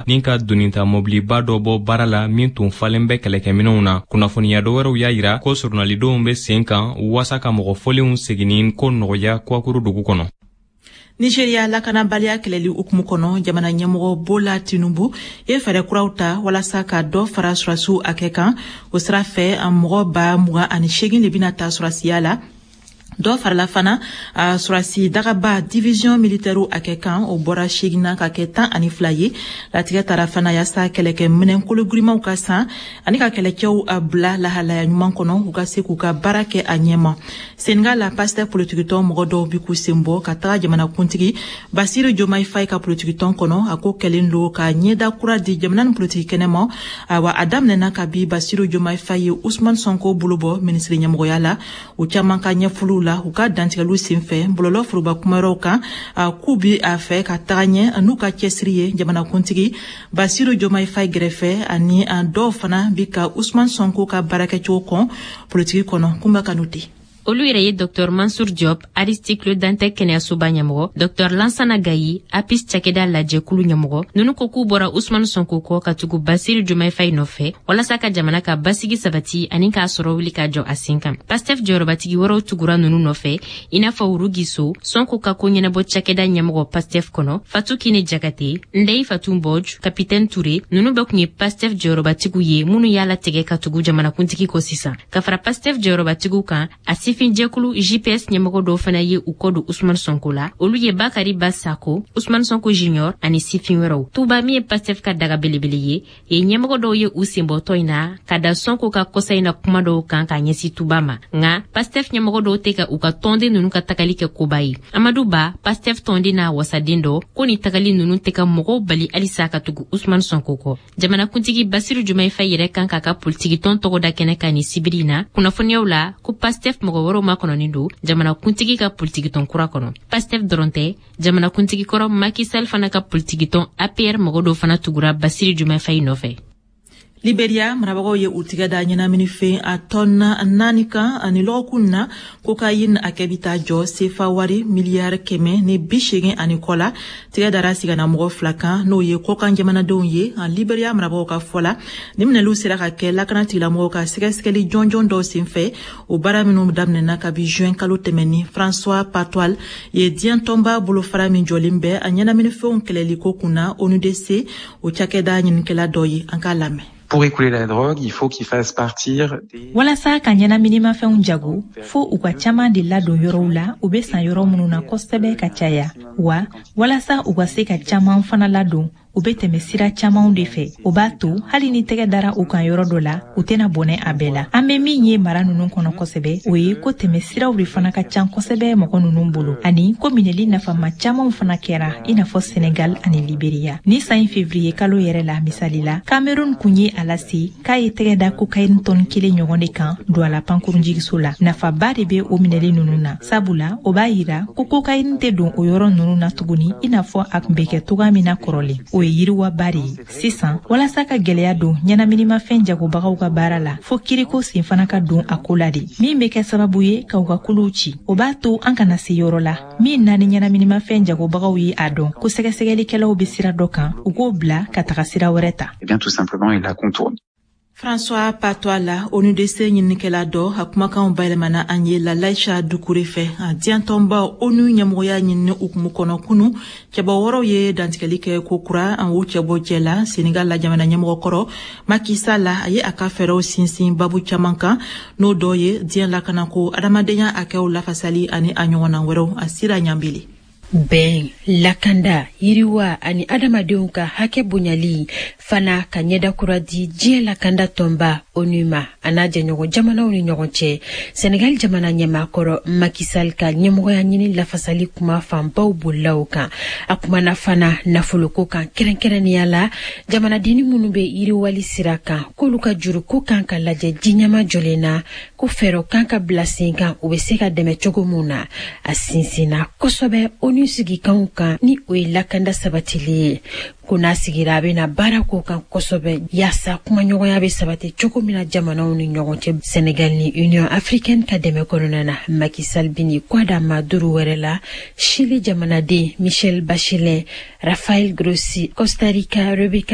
nin ka doninta mobiliba dɔ bɔ baara la min tun falen bɛ kɛlɛkɛminɛw na. Kunnafoniya dɔwɛrɛw y'a yira ko surnalidenw bɛ sen kan waasa ka mɔgɔ fɔlenw seginin ko nɔgɔya Kwakuru dugu kɔnɔ. Nigeria lakanabaliya kɛlɛli hukumu kɔnɔ jamana ɲɛmɔgɔ Bola Tinubu ye fɛɛrɛ kuraw ta walasa ka dɔ fara surasiw hakɛ kan. O sira fɛ mɔgɔ 28 de bɛna ta surasiya la. Dɔ farala fana surasi dagaba division militaire hakɛ kan o bɔra 8 na ka kɛ 12 ye. Latigɛ tara fana yasa kɛlɛkɛ minɛn kologirimaw ka san ani ka kɛlɛkɛw bila lahalaya ɲuman kɔnɔ u ka se k'u ka baara kɛ a ɲɛma. Senegal la pasteur politique tɔn mɔgɔ dɔw bi k'u sen bɔ ka taga jamana kuntigi Basiru Diomaye Faye ka politique tɔn kɔnɔ a ko kɛlen do ka ɲɛda kura di jamana ni politique kɛnɛma wa a daminɛna ka bi Basiru Diomaye Faye ye Ousmane Sonko bolo bɔ ministre ɲɛmɔgɔya la u caman ka ɲɛfulu la u ka dantigɛlu senfɛ bololɔ furuba kumayɔrɔw kan k'u bi a fɛ ka taga ɲɛ n'u ka cɛsiri ye jamana kuntigi Basiru Diomaye Faye gɛrɛfɛ ani dɔw fana bi ka Ousmane Sonko ka baarakɛcogo kɔn politique kɔnɔ kunba kanu tɛ. Olu yɛrɛ ye Dr Mansour Diop, Aristide Dantec kɛnɛyasoba ɲɛmɔgɔ, Dr Lansana Gaye, APIS cakɛda lajɛkulu ɲɛmɔgɔ. Nunu ko k'u bɔra Ousmane Sonko kɔ ka tugu Basiru Diomaye Faye nɔfɛ walasa ka jamana ka basigi sabati ani k'a sɔrɔ wuli ka jɔ a sen kan. Pastef jɔyɔrɔbatigi wɛrɛw tugura nunu nɔfɛ i n'a fɔ Wuru Giso, Sonko ka ko ɲɛnabɔ cakɛda ɲɛmɔgɔ Pastef kɔnɔ, Fatou Kine Jakate, Ndeye Fatou Mbodj, Capitaine Touré. Nunu bɛɛ kun ye Pastef jɔyɔrɔbatigiw ye minnu y'a latigɛ ka tugu jamanakuntigi kɔ sisan. Ka fara Pastef jɔyɔrɔbatigiw kan finjɛkulu GPS ɲɛmɔgɔ dɔw fana ye u kɔ don Ousmane Sonko la. Olu ye Bakari Basako, Ousmane Sonko Junior ani sifin wɛrɛw. Tuba min ye Pastef ka daga belebele ye ɲɛmɔgɔ dɔw ye u senbɔtɔ in na ka da Sonko ka kɔsa in na kuma dɔw kan ka ɲɛsi Tuba ma. Nga Pastef ɲɛmɔgɔ dɔw tɛ ka u ka tɔnden ninnu ka tagali kɛ koba ye. Amadou Ba, Pastef tɔnden n'a wasaden dɔ ko ni tagali ninnu tɛ ka mɔgɔw bali halisa ka tugu Ousmane Sonko kɔ. Jamanakuntigi Basiru Diomaye Faye yɛrɛ kan k'a ka politiki tɔn tɔgɔ da kɛnɛ kan ni sibiri na kunnafoniyaw la ko Pastef mɔgɔ wɛrɛw ma kɔnɔnin do jamanakuntigi ka politiki tɔn kura kɔnɔ. Pastef dɔrɔn tɛ jamanakuntigi kɔrɔ Macky Sall fana ka politiki tɔn APR mɔgɔ dɔw fana tugura Basiru Diomaye Faye nɔfɛ. Liberia marabagaw ye u tigɛ da ɲɛnaminifɛn a tɔnna 4 kan ani lɔgɔkun na cocaïne a kɛ bi taa jɔ sefa wari miliyari 180 ani kɔ la tigɛ dara sigana mɔgɔ 2 kan n'o ye kɔkan jamanadenw ye Liberia marabagaw ka fɔ la ni minɛliw sera ka kɛ lakana tigilamɔgɔw ka sɛgɛsɛgɛli jɔnjɔn dɔw senfɛ o baara minnu daminɛna kabi juin kalo tɛmɛni François Patoile ye diɲɛ tɔnba bolofara min jɔlen bɛ a ɲɛnaminifɛnw kɛlɛli ko kunna ONUDC o cakɛda ɲinikɛla dɔ ye an k'a lamɛn. Pour écouler la drogue, il faut qu'ils fassent partir des... Walasa ka ɲɛnaminimafɛnw jago fo u ka caman de ladon yɔrɔw la u bɛ san yɔrɔ minnu na kosɛbɛ ka caya wa walasa u ka se ka caman fana ladon u bɛ tɛmɛ sira camanw de fɛ o b'a to hali ni tɛgɛ dara u kan yɔrɔ dɔ la u tɛna bɔnɛ a bɛɛ la an bɛ min ye mara ninnu kɔnɔ kosɛbɛ o ye ko tɛmɛ siraw de fana ka can kosɛbɛ mɔgɔ ninnu bolo ani ko minɛli nafama camanw fana kɛra i n'a fɔ Senegal ani Liberia ni san février kalo yɛrɛ la misali la Cameroun kun ye a lase k'a ye tɛgɛ da cocaïne tɔni 1 ɲɔgɔn de kan Douala pankurunjigiso la nafaba de bɛ o minɛli ninnu na sabula o b'a yira ko cocaïne tɛ don o yɔrɔ ninnu na tuguni i n'a fɔ a kun bɛ kɛ toga min na kɔrɔlen o ye yiriwaba de ye sisan walasa ka gwɛlɛya don ɲɛnaminimafɛn jagobagaw ka baara la fo kiriko sen fana ka don a ko la de min bɛ kɛ sababu ye ka u ka kuluw ci o b'a to an kana se yɔrɔ la min na ni ɲɛnaminimafɛn jagobagaw ye a dɔn ko sɛgɛsɛgɛlikɛlaw bɛ sira dɔ kan u k'o bila ka taga sira wɛrɛ ta. Eh bien tout simplement il la contourne. François Patoile ONUDC ɲinikɛla dɔ a kumakanw bayɛlɛmana an ye Lalaisha Dukure fɛ a diɲɛtɔnba ONU ɲɛmɔgɔya ɲinini hukumu kɔnɔ kunu cɛbɔ wɔɔrɔw ye dantigɛli kɛ ko kura an o cɛbɔ jɛ la Senegal la jamana ɲɛmɔgɔ kɔrɔ Macky Sall a ye a ka fɛɛrɛw sinsin babu caman kan n'o dɔ ye diɲɛ lakanako adamadenya hakɛw lafasali ani a ɲɔgɔnna wɛrɛw a sira ɲanbili. Bɛn, lakanda, yiriwa ani adamadenw ka hakɛ bonyali fana ka ɲɛdakura di diɲɛ lakanda tɔnba ONU ma a n'a jɛɲɔgɔn jamanaw ni ɲɔgɔn cɛ. Senegal jamana ɲɛmaakɔrɔ Macky Sall ka ɲɛmɔgɔya ɲini lafasali kuma fanbaw bolilaw kan. A kumana fana nafoloko kan kɛrɛnkɛrɛnnenya la jamanadenni minnu bɛ yiriwali sira kan k'olu ka juru ko kan ka lajɛ diɲɛma jɔlen na ko fɛɛrɛw kan ka bila sen kan u bɛ se ka dɛmɛ cogo min na. A sinsinna kosɛbɛ ONU sigikanw kan ni o ye lakanda sabatili ye. Ko n'a sigira a bɛna baara ko kan kosɛbɛ yaasa kumaɲɔgɔnya bɛ sabati cogo min na jamanaw ni ɲɔgɔn cɛ. Senegal ni Union Africaine ka dɛmɛ kɔnɔna na Macky Sall bini kwada ma duru wɛrɛ la Chili jamanaden Michel Bachelet, Rafael Grossi, Costa Rica, Rebecca